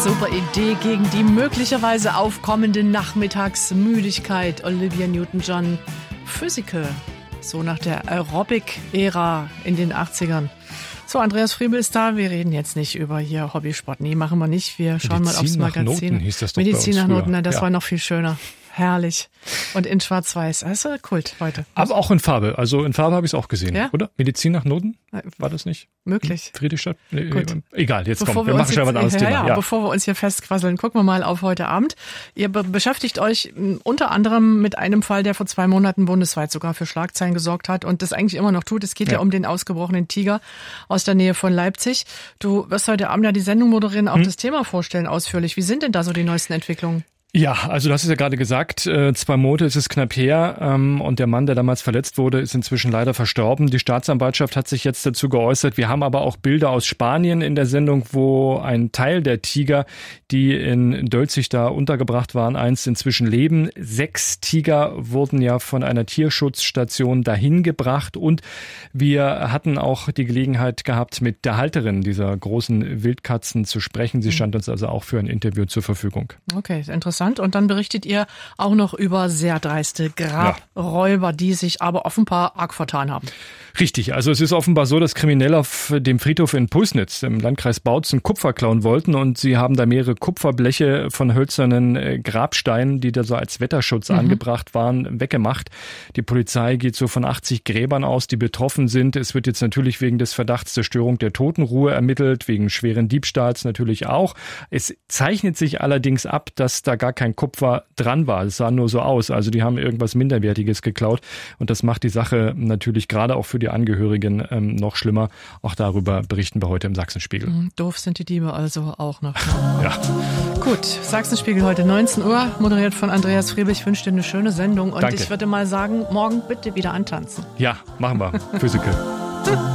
Super Idee gegen die möglicherweise aufkommende Nachmittagsmüdigkeit. Olivia Newton-John, Physical. So nach der Aerobic-Ära in den 80ern. So, Andreas Friebel ist da. Wir reden jetzt nicht über hier Hobbysport. Nee, machen wir nicht. Wir schauen mal aufs Magazin. Medizin nach Noten hieß das doch Medizin bei uns nach Noten, früher. das war noch viel schöner. Herrlich. Und in Schwarz-Weiß. Also Kult heute. Aber auch in Farbe. Also in Farbe habe ich es auch gesehen, Ja? oder? Medizin nach Noten? War das nicht? Möglich. Friedrichstadt? Nee, Gut. egal, jetzt Bevor kommt. Wir machen schon mal ein anderes Thema. Ja. Bevor wir uns hier festquasseln, gucken wir mal auf heute Abend. Ihr beschäftigt euch unter anderem mit einem Fall, der vor 2 Monaten bundesweit sogar für Schlagzeilen gesorgt hat und das eigentlich immer noch tut. Es geht ja um den ausgebrochenen Tiger aus der Nähe von Leipzig. Du wirst heute Abend ja die Sendung moderieren, auch das Thema vorstellen ausführlich. Wie sind denn da so die neuesten Entwicklungen? Ja, also du hast es ja gerade gesagt, 2 Monate ist es knapp her und der Mann, der damals verletzt wurde, ist inzwischen leider verstorben. Die Staatsanwaltschaft hat sich jetzt dazu geäußert. Wir haben aber auch Bilder aus Spanien in der Sendung, wo ein Teil der Tiger, die in Dölzig da untergebracht waren, einst inzwischen leben. 6 Tiger wurden ja von einer Tierschutzstation dahin gebracht und wir hatten auch die Gelegenheit gehabt, mit der Halterin dieser großen Wildkatzen zu sprechen. Sie stand uns also auch für ein Interview zur Verfügung. Okay, interessant. Und dann berichtet ihr auch noch über sehr dreiste Grabräuber, die sich aber offenbar arg vertan haben. Richtig, also es ist offenbar so, dass Kriminelle auf dem Friedhof in Pulsnitz im Landkreis Bautzen Kupfer klauen wollten und sie haben da mehrere Kupferbleche von hölzernen Grabsteinen, die da so als Wetterschutz angebracht waren, weggemacht. Die Polizei geht so von 80 Gräbern aus, die betroffen sind. Es wird jetzt natürlich wegen des Verdachts der Störung der Totenruhe ermittelt, wegen schweren Diebstahls natürlich auch. Es zeichnet sich allerdings ab, dass da gar kein Kupfer dran war. Es sah nur so aus. Also die haben irgendwas Minderwertiges geklaut und das macht die Sache natürlich gerade auch für die Angehörigen noch schlimmer. Auch darüber berichten wir heute im Sachsenspiegel. Doof sind die Diebe also auch noch. Ja. Gut, Sachsenspiegel heute 19 Uhr, moderiert von Andreas Friebel. Ich wünsche dir eine schöne Sendung und Danke. Ich würde mal sagen, morgen bitte wieder antanzen. Ja, machen wir. Physical.